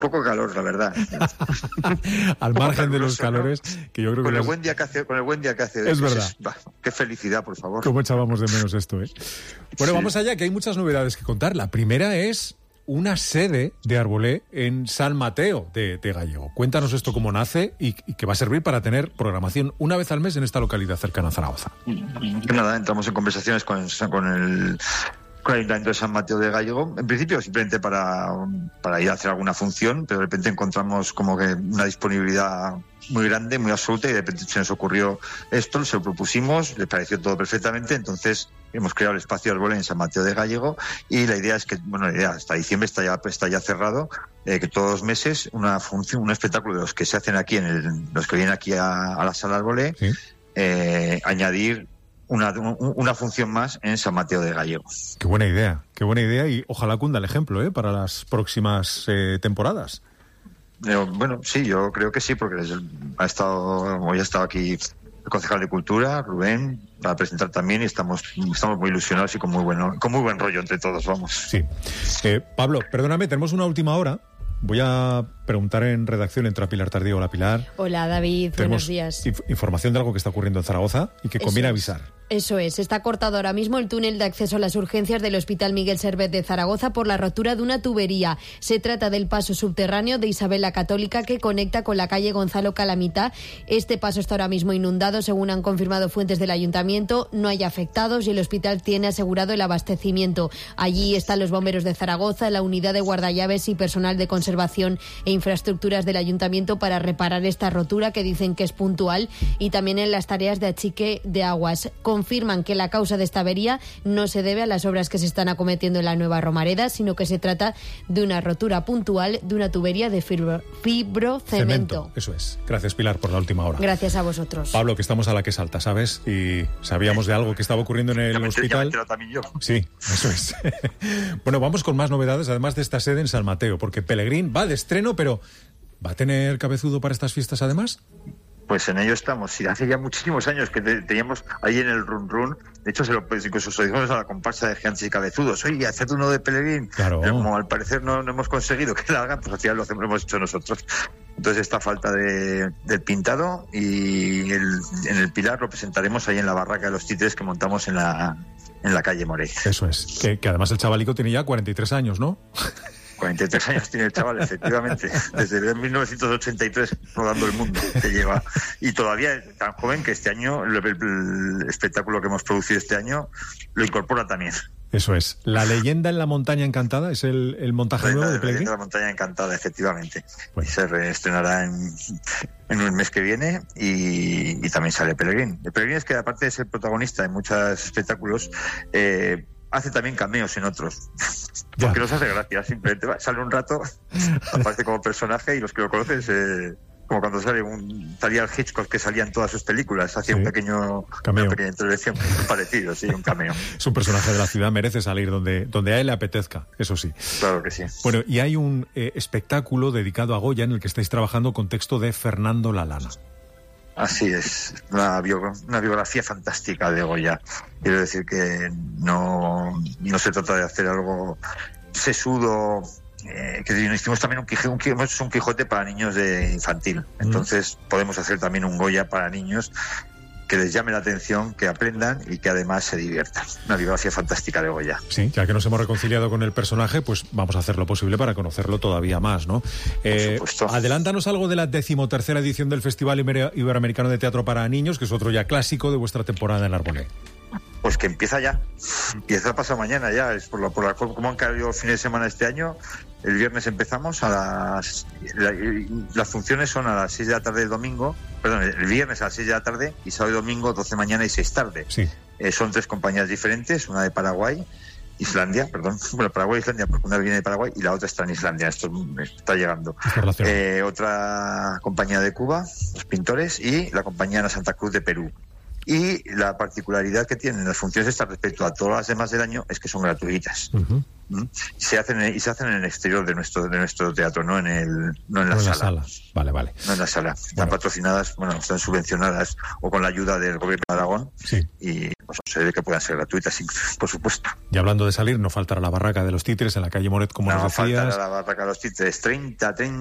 Poco calor, la verdad. Al margen de los calores, ¿no? Que yo creo que con el buen día que hace. Es verdad. Qué felicidad, por favor. Cómo echábamos de menos esto, ¿eh? Bueno, sí. Vamos allá, que hay muchas novedades que contar. La primera es una sede de Arbolé en San Mateo de Gállego. Cuéntanos esto cómo nace y que va a servir para tener programación una vez al mes en esta localidad cercana a Zaragoza. Nada, entramos en conversaciones con el Ayuntamiento de San Mateo de Gállego, en principio simplemente para ir a hacer alguna función, pero de repente encontramos como que una disponibilidad muy grande, muy absoluta, y de repente se nos ocurrió esto, se lo propusimos, les pareció todo perfectamente, entonces hemos creado el espacio Arbolé en San Mateo de Gállego, y la idea es que, hasta diciembre está ya cerrado, que todos los meses una función, un espectáculo de los que se hacen aquí, los que vienen aquí a la sala Arbolé, ¿sí? Añadir una función más en San Mateo de Gállego. Qué buena idea, y ojalá cunda el ejemplo, para las próximas temporadas. Bueno, sí, yo creo que sí, porque hoy ha estado aquí el concejal de Cultura, Rubén, para presentar también, y estamos muy ilusionados y con muy buen rollo entre todos, vamos. Sí. Pablo, perdóname, tenemos una última hora. Voy a preguntar en redacción, entra Pilar Tardío. Hola, Pilar. Hola, David. Tenemos buenos días. Información de algo que está ocurriendo en Zaragoza y que conviene avisar. Eso es, está cortado ahora mismo el túnel de acceso a las urgencias del Hospital Miguel Servet de Zaragoza por la rotura de una tubería. Se trata del paso subterráneo de Isabel la Católica que conecta con la calle Gonzalo Calamita. Este paso está ahora mismo inundado, según han confirmado fuentes del ayuntamiento. No hay afectados y el hospital tiene asegurado el abastecimiento. Allí están los bomberos de Zaragoza, la unidad de guardallaves y personal de conservación e infraestructuras del ayuntamiento para reparar esta rotura, que dicen que es puntual, y también en las tareas de achique de aguas. Confirman que la causa de esta avería no se debe a las obras que se están acometiendo en la Nueva Romareda, sino que se trata de una rotura puntual de una tubería de fibrocemento. Eso es. Gracias, Pilar, por la última hora. Gracias a vosotros. Pablo, que estamos a la que salta, ¿sabes? Y sabíamos de algo que estaba ocurriendo en el hospital. También yo. Sí, eso es. Bueno, vamos con más novedades, además de esta sede en San Mateo, porque Pelegrín va de estreno, pero ¿va a tener cabezudo para estas fiestas además? Pues en ello estamos. Y hace ya muchísimos años que teníamos ahí en el Run Run. De hecho, incluso se lo dijimos a la comparsa de Gigantes y Cabezudos. Oye, haced uno de Pelegrín. Claro. Pero como al parecer no hemos conseguido que la hagan, pues al final lo hemos hecho nosotros. Entonces, esta falta del pintado, y en el Pilar lo presentaremos ahí en la barraca de los títeres que montamos en la calle Morey. Eso es. Que además el chavalico tiene ya 43 años, ¿no? 43 años tiene el chaval, efectivamente. Desde 1983 rodando el mundo que lleva. Y todavía es tan joven que este año, el espectáculo que hemos producido este año, lo incorpora también. Eso es. La leyenda en la montaña encantada es el montaje nuevo de Pelegrín. La leyenda en la montaña encantada, efectivamente. Bueno. Y se reestrenará en el mes que viene, y también sale Pelegrín. El Pelegrín es que, aparte de ser protagonista en muchos espectáculos, hace tamén cameos en otros. Porque nos hace gracia, simplemente sale un rato, aparece como personaje, y los que lo conocen, como cuando salía el Hitchcock, que salía en todas sus películas, hacía una pequeña intervención, parecido, sí, un cameo. Es un personaje de la ciudad, merece salir donde a él le apetezca, eso sí. Claro que sí. Bueno, y hay un espectáculo dedicado a Goya en el que estáis trabajando con texto de Fernando Lalana. Así es, una biografía fantástica de Goya. Quiero decir que no se trata de hacer algo sesudo, que hicimos también un Quijote para niños de infantil. Entonces podemos hacer también un Goya para niños que les llame la atención, que aprendan y que además se diviertan. Una biografía fantástica de Goya. Sí, ya que nos hemos reconciliado con el personaje, pues vamos a hacer lo posible para conocerlo todavía más, ¿no? Por supuesto. Adelántanos algo de la 13ª edición del Festival Iberoamericano de Teatro para Niños, que es otro ya clásico de vuestra temporada en Arbolé. Pues que empieza ya. Empieza pasado mañana ya. Es por cómo han caído el fin de semana este año. El viernes empezamos las funciones son a las 6 de la tarde del domingo. Perdón, el viernes a las 6 de la tarde, y sábado y domingo 12 de mañana y 6 tarde. Sí. Son 3 compañías diferentes, una de Islandia, Paraguay e Islandia, porque una viene de Paraguay y la otra está en Islandia. Esto está llegando. Otra compañía de Cuba, Los Pintores, y la compañía de Santa Cruz de Perú. Y la particularidad que tienen las funciones estas respecto a todas las demás del año es que son gratuitas. Uh-huh. Se hacen en el exterior de nuestro teatro, no en la sala. Vale. No en la sala. Están patrocinadas, están subvencionadas o con la ayuda del gobierno de Aragón. Sí. Y se ve que puedan ser gratuitas, sí, por supuesto. Y hablando de salir, no faltará la barraca de los títeres en la calle Moret, como nos decías. No faltará la barraca de los títeres. 30